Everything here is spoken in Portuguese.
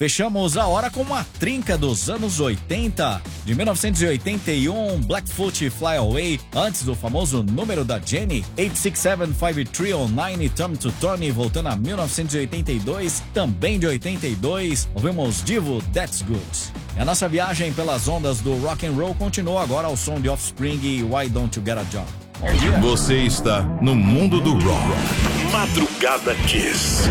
Fechamos a hora com uma trinca dos anos 80. De 1981, Blackfoot Fly Away, antes do famoso número da Jenny, 8675309 Turn to Tony, voltando a 1982, também de 82, ouvimos Divo, That's Good. E a nossa viagem pelas ondas do rock and roll continua agora ao som de Offspring e Why Don't You Get a Job. Bom dia. Você está no mundo do rock. Madrugada Kiss.